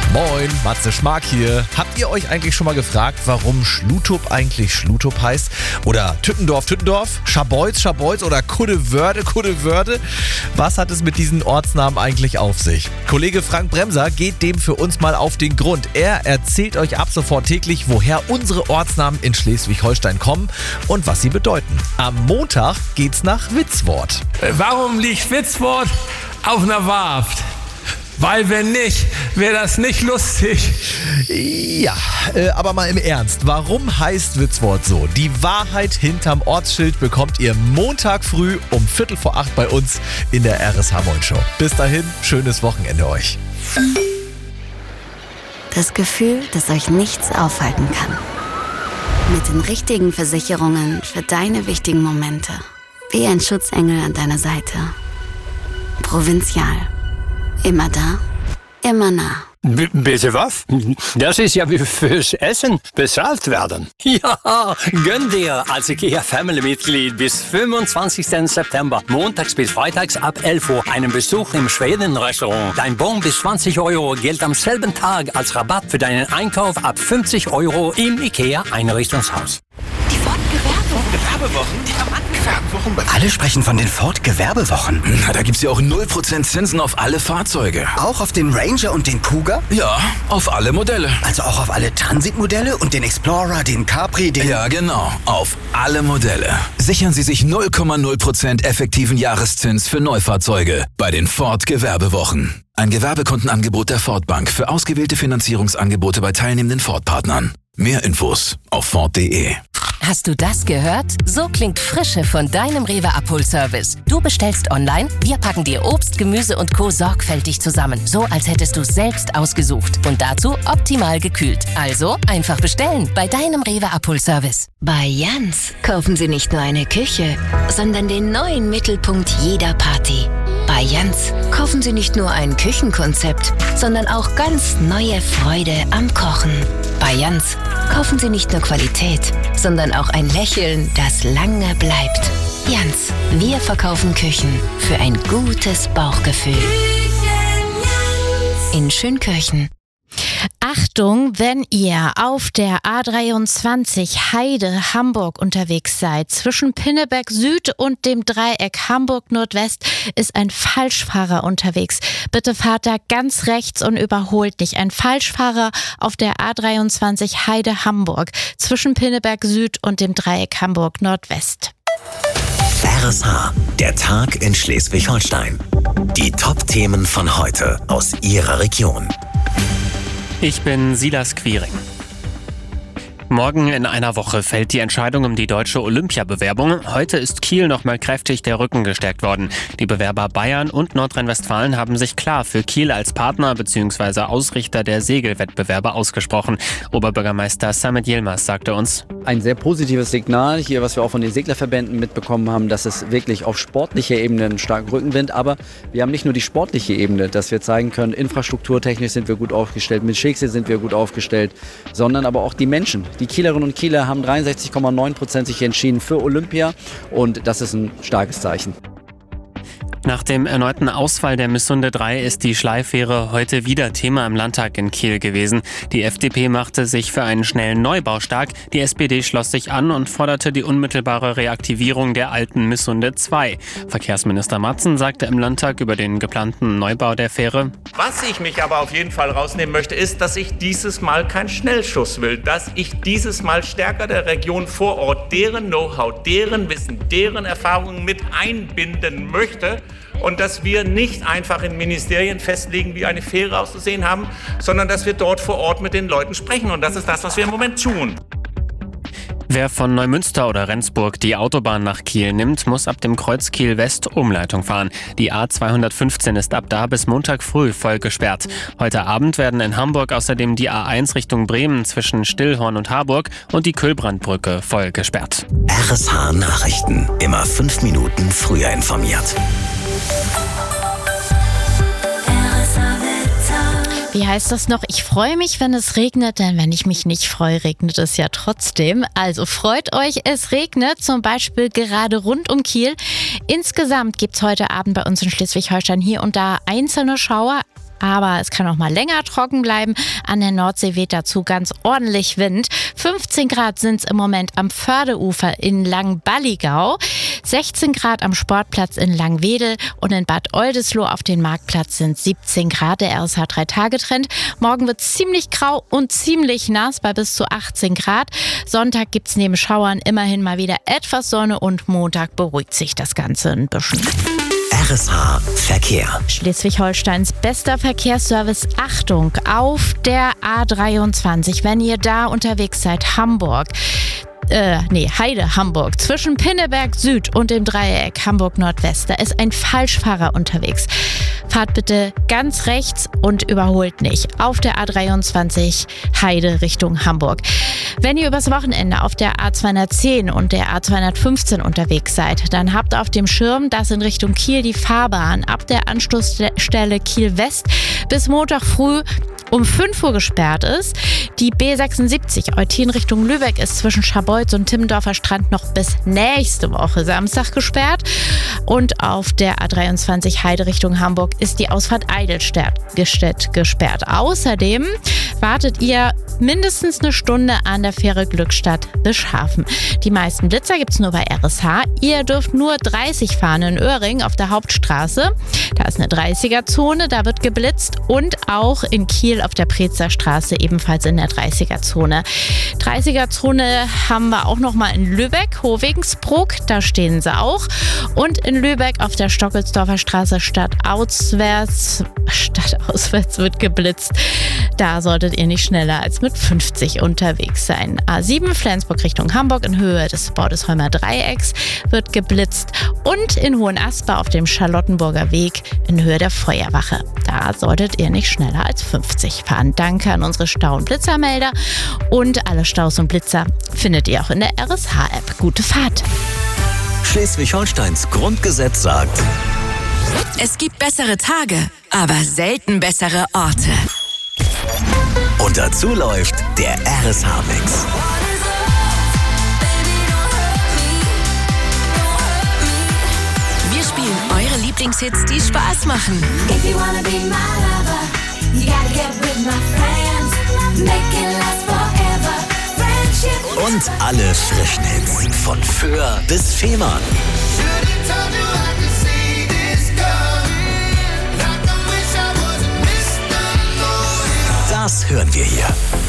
Moin, Matze Schmark hier. Habt ihr euch eigentlich schon mal gefragt, warum Schlutop eigentlich Schlutop heißt? Oder Tüttendorf, Scharbeutz oder Kuddewörde? Was hat es mit diesen Ortsnamen eigentlich auf sich? Kollege Frank Bremser geht dem für uns mal auf den Grund. Er erzählt euch ab sofort täglich, woher unsere Ortsnamen in Schleswig-Holstein kommen und was sie bedeuten. Am Montag geht's nach Witzwort. Warum liegt Witzwort auf einer Warft? Weil wenn nicht, wäre das nicht lustig. Ja, aber mal im Ernst. Warum heißt Witzwort so? Die Wahrheit hinterm Ortsschild bekommt ihr Montag früh um 7:45 bei uns in der RSH Moin Show. Bis dahin, schönes Wochenende euch. Das Gefühl, dass euch nichts aufhalten kann. Mit den richtigen Versicherungen für deine wichtigen Momente. Wie ein Schutzengel an deiner Seite. Provinzial. Immer da, immer nah. Bitte was? Das ist ja wie fürs Essen bezahlt werden. Ja, gönn dir als IKEA-Family-Mitglied bis 25. September, montags bis freitags ab 11 Uhr, einen Besuch im Schweden-Restaurant. Dein Bon bis 20 € gilt am selben Tag als Rabatt für deinen Einkauf ab 50 € im IKEA-Einrichtungshaus. Die Ford-Gewerbewochen? Die haben Gewerbewochen. Alle sprechen von den Ford-Gewerbewochen. Na, da gibt's ja auch 0% Zinsen auf alle Fahrzeuge. Auch auf den Ranger und den Kuga? Ja, auf alle Modelle. Also auch auf alle Transit-Modelle und den Explorer, den Capri, den... Ja, genau. Auf alle Modelle. Sichern Sie sich 0,0% effektiven Jahreszins für Neufahrzeuge bei den Ford-Gewerbewochen. Ein Gewerbekundenangebot der Ford Bank für ausgewählte Finanzierungsangebote bei teilnehmenden Ford-Partnern. Mehr Infos auf Ford.de. Hast du das gehört? So klingt Frische von deinem Rewe-Abholservice. Du bestellst online, wir packen dir Obst, Gemüse und Co. sorgfältig zusammen. So, als hättest du es selbst ausgesucht. Und dazu optimal gekühlt. Also einfach bestellen bei deinem Rewe-Abholservice. Bei Jans kaufen Sie nicht nur eine Küche, sondern den neuen Mittelpunkt jeder Party. Bei Jans kaufen Sie nicht nur ein Küchenkonzept, sondern auch ganz neue Freude am Kochen. Bei Jans kaufen Sie nicht nur Qualität, sondern auch ein Lächeln, das lange bleibt. Jans, wir verkaufen Küchen für ein gutes Bauchgefühl. In Schönkirchen. Achtung, wenn ihr auf der A23 Heide Hamburg unterwegs seid, zwischen Pinneberg Süd und dem Dreieck Hamburg Nordwest ist ein Falschfahrer unterwegs. Bitte fahrt da ganz rechts und überholt nicht. Ein Falschfahrer auf der A23 Heide Hamburg zwischen Pinneberg Süd und dem Dreieck Hamburg Nordwest. RSH, der Tag in Schleswig-Holstein. Die Top-Themen von heute aus Ihrer Region. Ich bin Silas Quiring. Morgen in einer Woche fällt die Entscheidung um die deutsche Olympiabewerbung. Heute ist Kiel nochmal kräftig der Rücken gestärkt worden. Die Bewerber Bayern und Nordrhein-Westfalen haben sich klar für Kiel als Partner bzw. Ausrichter der Segelwettbewerbe ausgesprochen. Oberbürgermeister Samet Yilmaz sagte uns: Ein sehr positives Signal hier, was wir auch von den Seglerverbänden mitbekommen haben, dass es wirklich auf sportlicher Ebene einen starken Rückenwind, aber wir haben nicht nur die sportliche Ebene, dass wir zeigen können, infrastrukturtechnisch sind wir gut aufgestellt, mit Schicksal sind wir gut aufgestellt, sondern aber auch die Menschen. Die Kielerinnen und Kieler haben 63,9% sich entschieden für Olympia und das ist ein starkes Zeichen. Nach dem erneuten Ausfall der Missunde 3 ist die Schleifähre heute wieder Thema im Landtag in Kiel gewesen. Die FDP machte sich für einen schnellen Neubau stark. Die SPD schloss sich an und forderte die unmittelbare Reaktivierung der alten Missunde 2. Verkehrsminister Matzen sagte im Landtag über den geplanten Neubau der Fähre: Was ich mich aber auf jeden Fall rausnehmen möchte, ist, dass ich dieses Mal keinen Schnellschuss will. Dass ich dieses Mal stärker der Region vor Ort, deren Know-how, deren Wissen, deren Erfahrungen mit einbinden möchte. Und dass wir nicht einfach in Ministerien festlegen, wie eine Fähre auszusehen haben, sondern dass wir dort vor Ort mit den Leuten sprechen. Und das ist das, was wir im Moment tun. Wer von Neumünster oder Rendsburg die Autobahn nach Kiel nimmt, muss ab dem Kreuz Kiel West Umleitung fahren. Die A215 ist ab da bis Montag früh voll gesperrt. Heute Abend werden in Hamburg außerdem die A1 Richtung Bremen zwischen Stillhorn und Harburg und die Kühlbrandbrücke voll gesperrt. RSH Nachrichten. Immer 5 Minuten früher informiert. Wie heißt das noch? Ich freue mich, wenn es regnet, denn wenn ich mich nicht freue, regnet es ja trotzdem. Also freut euch, es regnet, zum Beispiel gerade rund um Kiel. Insgesamt gibt es heute Abend bei uns in Schleswig-Holstein hier und da einzelne Schauer. aber es kann auch mal länger trocken bleiben. An der Nordsee weht dazu ganz ordentlich Wind. 15 Grad sind es im Moment am Fördeufer in Langballigau, 16 Grad am Sportplatz in Langwedel und in Bad Oldesloe auf den Marktplatz sind 17 Grad. Der RSH 3-Tage-Trend. Morgen wird es ziemlich grau und ziemlich nass bei bis zu 18 Grad. Sonntag gibt es neben Schauern immerhin mal wieder etwas Sonne und Montag beruhigt sich das Ganze ein bisschen. RSH Verkehr. Schleswig-Holsteins bester Verkehrsservice. Achtung, auf der A23, wenn ihr da unterwegs seid, Heide, Hamburg. Zwischen Pinneberg Süd und dem Dreieck Hamburg Nordwest. Da ist ein Falschfahrer unterwegs. Fahrt bitte ganz rechts und überholt nicht. Auf der A23 Heide Richtung Hamburg. Wenn ihr übers Wochenende auf der A210 und der A215 unterwegs seid, dann habt auf dem Schirm, dass in Richtung Kiel die Fahrbahn ab der Anschlussstelle Kiel West bis Montag früh um 5 Uhr gesperrt ist. Die B76 Eutin Richtung Lübeck ist zwischen Scharbeutz und Timmendorfer Strand noch bis nächste Woche Samstag gesperrt. Und auf der A23 Heide Richtung Hamburg ist die Ausfahrt Eidelstedt gesperrt. Außerdem wartet ihr mindestens eine Stunde an der Fähre Glückstadt-Bischhafen. Die meisten Blitzer gibt es nur bei RSH. Ihr dürft nur 30 fahren in Öhring auf der Hauptstraße. Da ist eine 30er-Zone, da wird geblitzt. Und auch in Kiel auf der Preetzer Straße ebenfalls in der 30er-Zone. 30er-Zone haben wir auch nochmal in Lübeck, Hovegensbruck, da stehen sie auch. Und in Lübeck auf der Stockelsdorfer Straße stadtauswärts wird geblitzt. Da solltet ihr nicht schneller als mit 50 unterwegs sein. A7 Flensburg Richtung Hamburg in Höhe des Bordesholmer Dreiecks wird geblitzt. Und in Hohenasper auf dem Charlottenburger Weg in Höhe der Feuerwache. Da solltet ihr nicht schneller als 50 fahren. Danke an unsere Stau- und Blitzermelder. Und alle Staus und Blitzer findet ihr auch in der RSH-App. Gute Fahrt! Schleswig-Holsteins Grundgesetz sagt: Es gibt bessere Tage, aber selten bessere Orte. Und dazu läuft der RSH-Mix. Wir spielen eure Lieblingshits, die Spaß machen. Und alle frischen Hits von Föhr bis Fehmarn. Das hören wir hier.